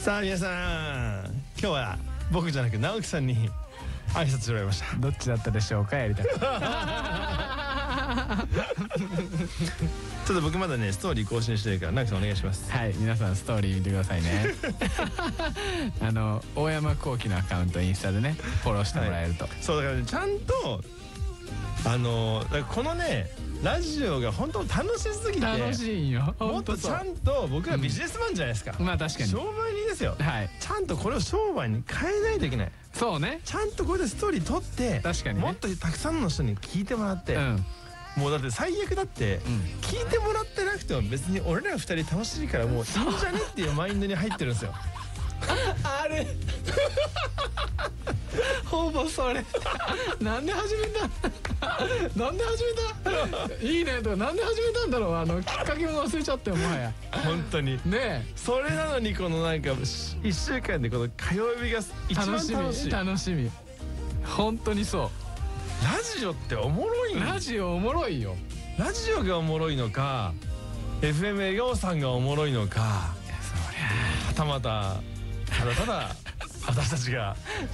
さあ皆さん、今日は僕じゃなく直樹さんに挨拶してもらいました。 どっちだったでしょうか、やりたい。 ちょっと僕まだねストーリー更新してるから直樹さんお願いします。 はい、皆さんストーリー見てくださいね。大山こうきのアカウントインスタでねフォローしてもらえると、 そうだからね、ちゃんとだからこのねラジオが本当楽しすぎて、 楽しいよ。 もっとちゃんと僕らビジネスマンじゃないですか。 まあ確かに商売人ですよ。 はい、 ちゃんとこれを商売に変えないといけない。 そうね、 ちゃんとこれでストーリー撮って、 確かにね、 もっとたくさんの人に聞いてもらって、 うんもうだって最悪だって、聞いてもらってなくても別に俺ら二人楽しいからもういいんじゃねっていうマインドに入ってるんですよ。 あれほぼそれ。なんで始めたなんで始めたいいねとか、なんで始めたんだろう。きっかけも忘れちゃったよ、もはや。 本当にねそれなのにこのなんか1週間でこの火曜日が一番楽しい。 楽しみ。本当にそう。 ラジオっておもろいんだ。 ラジオおもろいよ。 ラジオがおもろいのか FM 笑顔さんがおもろいのか、 そりゃはたまたただただ私たちが